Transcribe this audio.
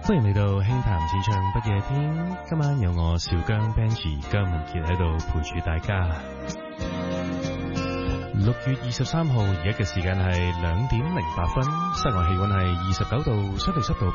歡迎嚟到輕談淺唱不夜天，今晚有我小姜 Benji 姜文傑喺度陪住大家。6月23號，而家嘅時間係2點08分，室外氣溫係29度，相對濕度